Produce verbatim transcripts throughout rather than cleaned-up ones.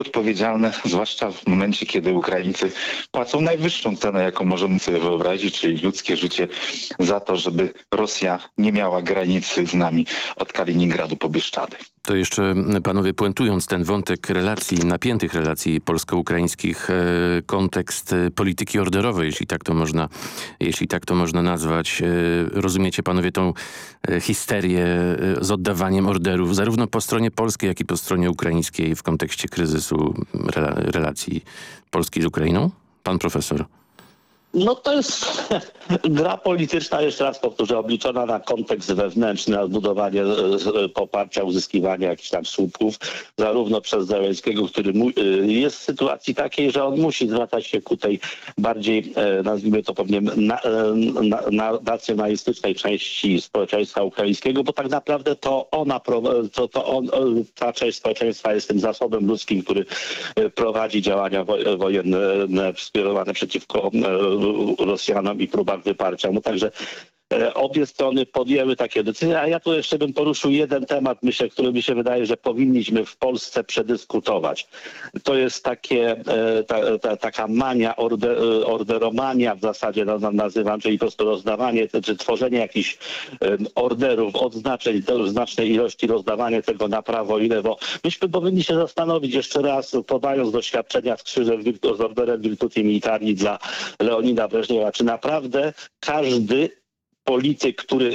odpowiedzialne, zwłaszcza w momencie, kiedy Ukraińcy płacą najwyższą cenę, jaką możemy sobie wyobrazić, czyli ludzkie życie, za to, żeby Rosja nie miała granicy z nami od Kaliningradu po Bieszczady. To jeszcze, panowie, puentując ten wątek relacji, napiętych relacji polsko-ukraińskich, e, kontekst polityki orderowej, jeśli tak to można, jeśli tak to można nazwać. E, rozumiecie, panowie, tą e, histerię e, z oddawaniem orderów, zarówno po stronie polskiej, jak i po stronie ukraińskiej w kontekście kryzysu rela, relacji Polski z Ukrainą? Pan profesor. No to jest gra polityczna, jeszcze raz powtórzę, obliczona na kontekst wewnętrzny, na zbudowanie poparcia, uzyskiwanie jakichś tam słupków, zarówno przez Zełenskiego, który jest w sytuacji takiej, że on musi zwracać się ku tej bardziej, nazwijmy to pewnie, na, na, na nacjonalistycznej części społeczeństwa ukraińskiego, bo tak naprawdę to ona, to, to on, ta część społeczeństwa jest tym zasobem ludzkim, który prowadzi działania wojenne skierowane przeciwko Rosjanom i próbach wyparcia. No także e, obie strony podjęły takie decyzje, a ja tu jeszcze bym poruszył jeden temat, myślę, który mi się wydaje, że powinniśmy w Polsce przedyskutować. To jest takie, e, ta, ta, taka mania, order, orderomania w zasadzie no, nazywam, czyli po prostu rozdawanie, czy tworzenie jakichś e, orderów, odznaczeń w znacznej ilości, rozdawanie tego na prawo i lewo. Myśmy powinni się zastanowić jeszcze raz, podając doświadczenia z krzyżem, z orderem Virtuti Militari dla Leonida Breżniewa, czy naprawdę każdy polityk, który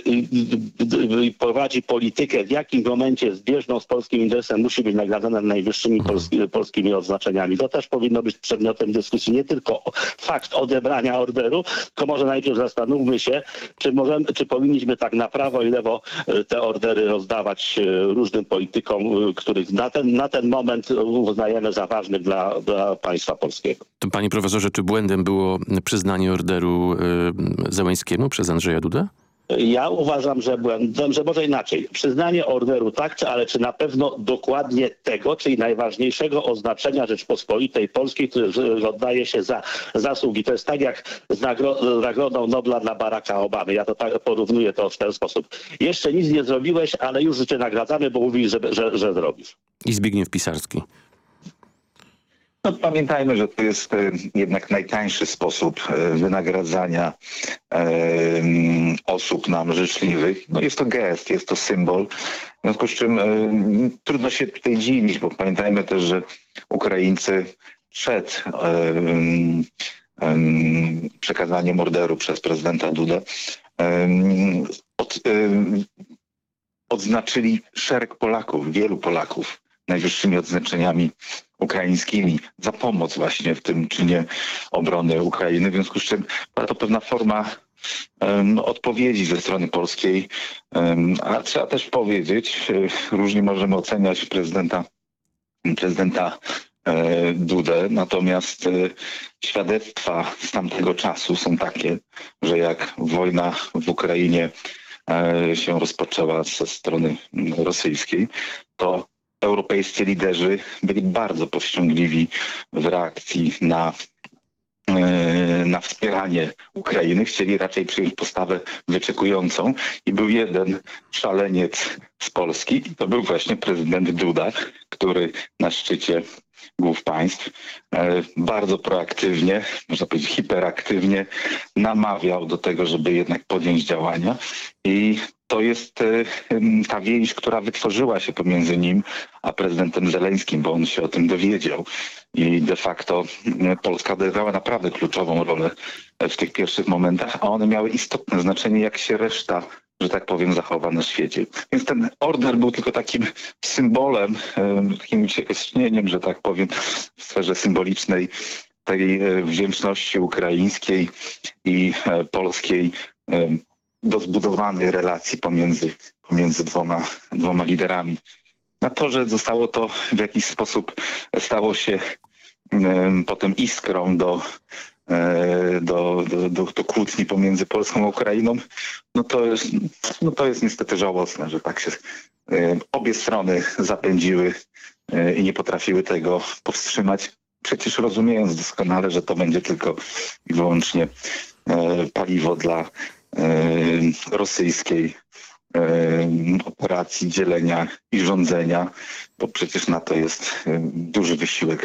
prowadzi politykę, w jakim momencie zbieżną z polskim interesem musi być nagradzany najwyższymi polski, polskimi odznaczeniami. To też powinno być przedmiotem dyskusji. Nie tylko fakt odebrania orderu, tylko może najpierw zastanówmy się, czy, możemy, czy powinniśmy tak na prawo i lewo te ordery rozdawać różnym politykom, których na ten, na ten moment uznajemy za ważnych dla, dla państwa polskiego. To, panie profesorze, czy błędem było przyznanie orderu y, Zełenskiemu przez Andrzeja Dudę? Ja uważam, że błędem, że może inaczej. Przyznanie orderu tak, czy, ale czy na pewno dokładnie tego, czyli najważniejszego oznaczenia Rzeczpospolitej Polskiej, który oddaje się za zasługi. To jest tak jak z nagro- Nagrodą Nobla dla Baracka Obamy. Ja to tak porównuję to w ten sposób. Jeszcze nic nie zrobiłeś, ale już cię nagradzamy, bo mówisz, że, że, że zrobisz. I Zbigniew Pisarski. No, pamiętajmy, że to jest e, jednak najtańszy sposób e, wynagradzania e, osób nam życzliwych. No jest to gest, jest to symbol. W związku z czym e, trudno się tutaj dziwić, bo pamiętajmy też, że Ukraińcy przed e, e, przekazaniem orderu przez prezydenta Dudę e, od, e, odznaczyli szereg Polaków, wielu Polaków najwyższymi odznaczeniami ukraińskimi za pomoc właśnie w tym czynie obrony Ukrainy. W związku z czym była to pewna forma um, odpowiedzi ze strony polskiej. Um, a trzeba też powiedzieć, różnie możemy oceniać prezydenta, prezydenta e, Dudę, natomiast e, świadectwa z tamtego czasu są takie, że jak wojna w Ukrainie e, się rozpoczęła ze strony rosyjskiej, to europejscy liderzy byli bardzo powściągliwi w reakcji na, na wspieranie Ukrainy. Chcieli raczej przyjąć postawę wyczekującą i był jeden szaleniec z Polski i to był właśnie prezydent Duda, który na szczycie głów państw bardzo proaktywnie, można powiedzieć hiperaktywnie namawiał do tego, żeby jednak podjąć działania i to jest ta więź, która wytworzyła się pomiędzy nim a prezydentem Zeleńskim, bo on się o tym dowiedział. I de facto Polska odegrała naprawdę kluczową rolę w tych pierwszych momentach, a one miały istotne znaczenie, jak się reszta, że tak powiem, zachowa na świecie. Więc ten order był tylko takim symbolem, takim ucieleśnieniem, że tak powiem, w sferze symbolicznej tej wdzięczności ukraińskiej i polskiej do zbudowanej relacji pomiędzy, pomiędzy dwoma, dwoma liderami. Na to, że zostało to w jakiś sposób, stało się um, potem iskrą do, um, do, do, do, do kłótni pomiędzy Polską a Ukrainą, no to jest, no to jest niestety żałosne, że tak się um, obie strony zapędziły um, i nie potrafiły tego powstrzymać. Przecież rozumiejąc doskonale, że to będzie tylko i wyłącznie um, paliwo dla rosyjskiej operacji dzielenia i rządzenia, bo przecież na to jest duży wysiłek